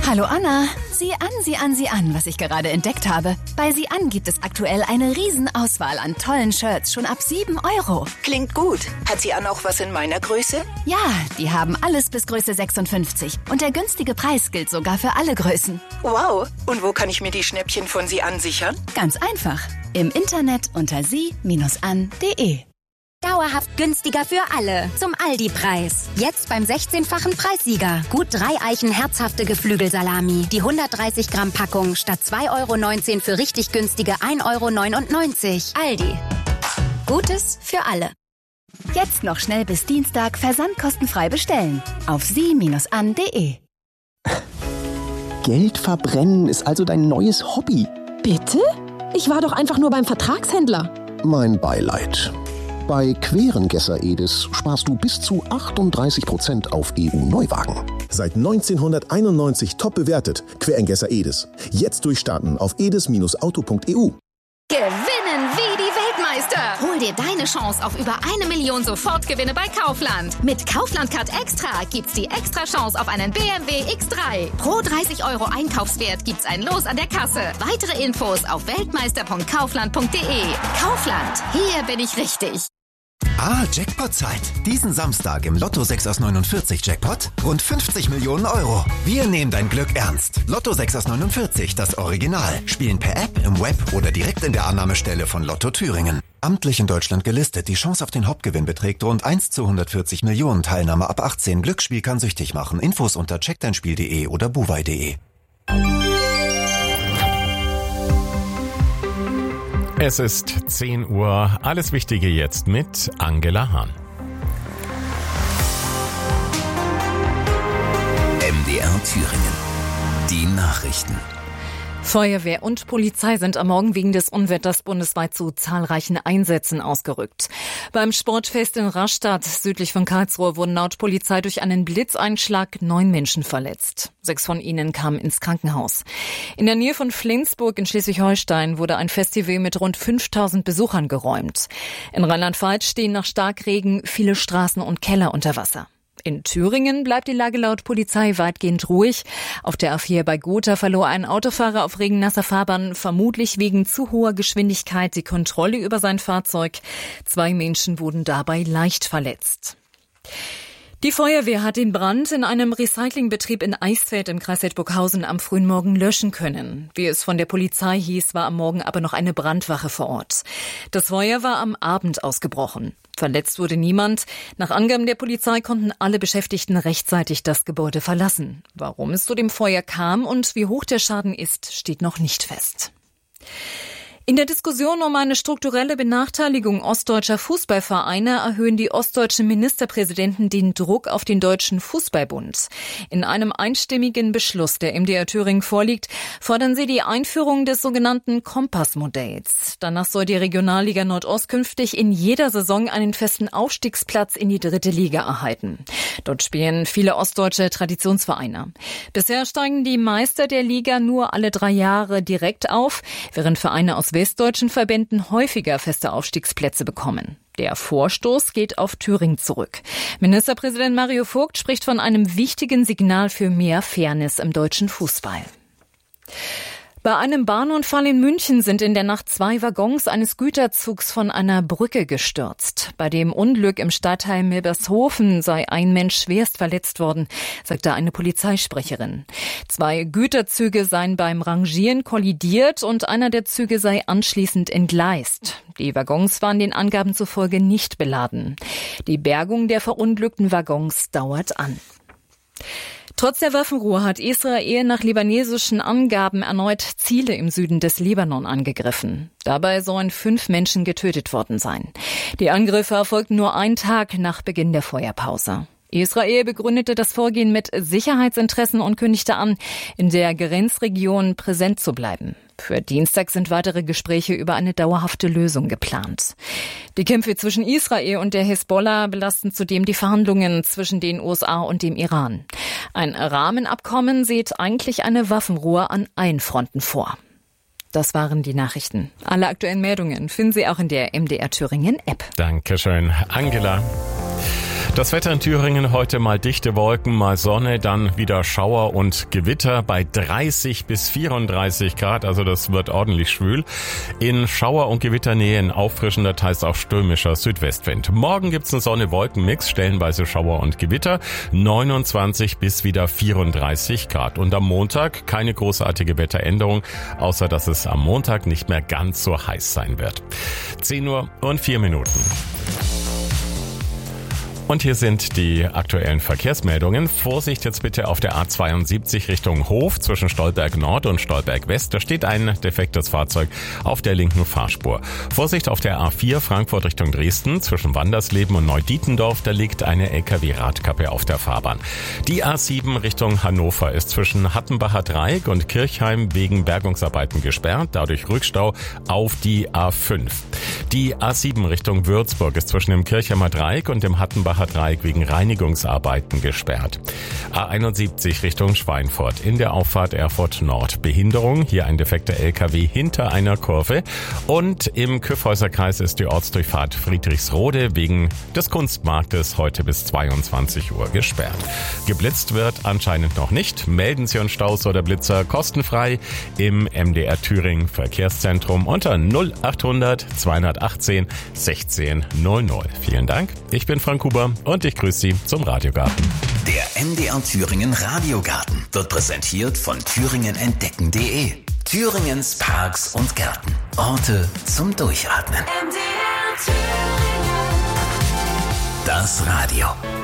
Hallo Anna, sieh an, was ich gerade entdeckt habe. Bei Sieh an gibt es aktuell eine Riesenauswahl an tollen Shirts, schon ab 7 €. Klingt gut. Hat sie auch was in meiner Größe? Ja, die haben alles bis Größe 56. Und der günstige Preis gilt sogar für alle Größen. Wow. Und wo kann ich mir die Schnäppchen von Sieh an sichern? Ganz einfach. Im Internet unter sie-an.de. Dauerhaft günstiger für alle. Zum Aldi-Preis. Jetzt beim 16-fachen Preissieger. Gut 3 Eichen herzhafte Geflügelsalami. Die 130 Gramm Packung statt 2,19 € für richtig günstige 1,99 €. Aldi. Gutes für alle. Jetzt noch schnell bis Dienstag versandkostenfrei bestellen. Auf sie-an.de. Geld verbrennen ist also dein neues Hobby. Bitte? Ich war doch einfach nur beim Vertragshändler. Mein Beileid. Bei Querengesser Edis sparst du bis zu 38% auf EU-Neuwagen. Seit 1991 top bewertet. Querengesser Edis. Jetzt durchstarten auf edis-auto.eu. Gewinnen wie die Weltmeister! Hol dir deine Chance auf über 1 Million Sofortgewinne bei Kaufland. Mit Kaufland Card Extra gibt's die extra Chance auf einen BMW X3. Pro 30 € Einkaufswert gibt's ein Los an der Kasse. Weitere Infos auf weltmeister.kaufland.de. Kaufland, hier bin ich richtig. Jackpot-Zeit. Diesen Samstag im Lotto 6 aus 49 Jackpot rund 50 Millionen €. Wir nehmen dein Glück ernst. Lotto 6 aus 49, das Original. Spielen per App, im Web oder direkt in der Annahmestelle von Lotto Thüringen. Amtlich in Deutschland gelistet. Die Chance auf den Hauptgewinn beträgt rund 1 zu 140 Millionen. Teilnahme ab 18. Glücksspiel kann süchtig machen. Infos unter checkdeinspiel.de oder buwei.de. Es ist 10 Uhr. Alles Wichtige jetzt mit Angela Hahn. MDR Thüringen. Die Nachrichten. Feuerwehr und Polizei sind am Morgen wegen des Unwetters bundesweit zu zahlreichen Einsätzen ausgerückt. Beim Sportfest in Rastatt, südlich von Karlsruhe, wurden laut Polizei durch einen Blitzeinschlag 9 Menschen verletzt. 6 von ihnen kamen ins Krankenhaus. In der Nähe von Flensburg in Schleswig-Holstein wurde ein Festival mit rund 5.000 Besuchern geräumt. In Rheinland-Pfalz stehen nach Starkregen viele Straßen und Keller unter Wasser. In Thüringen bleibt die Lage laut Polizei weitgehend ruhig. Auf der A4 bei Gotha verlor ein Autofahrer auf regennasser Fahrbahn vermutlich wegen zu hoher Geschwindigkeit die Kontrolle über sein Fahrzeug. 2 Menschen wurden dabei leicht verletzt. Die Feuerwehr hat den Brand in einem Recyclingbetrieb in Eisfeld im Kreis Hildburghausen am frühen Morgen löschen können. Wie es von der Polizei hieß, war am Morgen aber noch eine Brandwache vor Ort. Das Feuer war am Abend ausgebrochen. Verletzt wurde niemand. Nach Angaben der Polizei konnten alle Beschäftigten rechtzeitig das Gebäude verlassen. Warum es zu dem Feuer kam und wie hoch der Schaden ist, steht noch nicht fest. In der Diskussion um eine strukturelle Benachteiligung ostdeutscher Fußballvereine erhöhen die ostdeutschen Ministerpräsidenten den Druck auf den Deutschen Fußballbund. In einem einstimmigen Beschluss, der MDR Thüringen vorliegt, fordern sie die Einführung des sogenannten Kompassmodells. Danach soll die Regionalliga Nordost künftig in jeder Saison einen festen Aufstiegsplatz in die 3. Liga erhalten. Dort spielen viele ostdeutsche Traditionsvereine. Bisher steigen die Meister der Liga nur alle 3 Jahre direkt auf, während Vereine aus westdeutschen Verbänden häufiger feste Aufstiegsplätze bekommen. Der Vorstoß geht auf Thüringen zurück. Ministerpräsident Mario Vogt spricht von einem wichtigen Signal für mehr Fairness im deutschen Fußball. Bei einem Bahnunfall in München sind in der Nacht 2 Waggons eines Güterzugs von einer Brücke gestürzt. Bei dem Unglück im Stadtteil Milbershofen sei ein Mensch schwerst verletzt worden, sagte eine Polizeisprecherin. 2 Güterzüge seien beim Rangieren kollidiert und einer der Züge sei anschließend entgleist. Die Waggons waren den Angaben zufolge nicht beladen. Die Bergung der verunglückten Waggons dauert an. Trotz der Waffenruhe hat Israel nach libanesischen Angaben erneut Ziele im Süden des Libanon angegriffen. Dabei sollen 5 Menschen getötet worden sein. Die Angriffe erfolgten nur einen Tag nach Beginn der Feuerpause. Israel begründete das Vorgehen mit Sicherheitsinteressen und kündigte an, in der Grenzregion präsent zu bleiben. Für Dienstag sind weitere Gespräche über eine dauerhafte Lösung geplant. Die Kämpfe zwischen Israel und der Hisbollah belasten zudem die Verhandlungen zwischen den USA und dem Iran. Ein Rahmenabkommen sieht eigentlich eine Waffenruhe an allen Fronten vor. Das waren die Nachrichten. Alle aktuellen Meldungen finden Sie auch in der MDR Thüringen App. Dankeschön, Angela. Das Wetter in Thüringen heute mal dichte Wolken, mal Sonne, dann wieder Schauer und Gewitter bei 30 bis 34 Grad, also das wird ordentlich schwül. In Schauer- und Gewitternähe ein auffrischender, teils auch stürmischer Südwestwind. Morgen gibt's einen Sonne-Wolken-Mix, stellenweise Schauer und Gewitter, 29 bis wieder 34 Grad. Und am Montag keine großartige Wetteränderung, außer dass es am Montag nicht mehr ganz so heiß sein wird. 10 Uhr und 4 Minuten. Und hier sind die aktuellen Verkehrsmeldungen. Vorsicht jetzt bitte auf der A72 Richtung Hof zwischen Stolberg Nord und Stolberg West. Da steht ein defektes Fahrzeug auf der linken Fahrspur. Vorsicht auf der A4 Frankfurt Richtung Dresden zwischen Wandersleben und Neudietendorf. Da liegt eine LKW-Radkappe auf der Fahrbahn. Die A7 Richtung Hannover ist zwischen Hattenbacher Dreieck und Kirchheim wegen Bergungsarbeiten gesperrt. Dadurch Rückstau auf die A5. Die A7 Richtung Würzburg ist zwischen dem Kirchheimer Dreieck und dem Hattenbacher Dreieck wegen Reinigungsarbeiten gesperrt. A71 Richtung Schweinfurt in der Auffahrt Erfurt Nord. Behinderung, hier ein defekter LKW hinter einer Kurve. Und im Kyffhäuserkreis ist die Ortsdurchfahrt Friedrichsrode wegen des Kunstmarktes heute bis 22 Uhr gesperrt. Geblitzt wird anscheinend noch nicht. Melden Sie uns Staus oder Blitzer kostenfrei im MDR Thüringen Verkehrszentrum unter 0800 218 16 00. Vielen Dank. Ich bin Frank Huber und ich grüße Sie zum Radiogarten. Der MDR Thüringen Radiogarten wird präsentiert von thüringenentdecken.de. Thüringens Parks und Gärten. Orte zum Durchatmen. MDR Thüringen. Das Radio.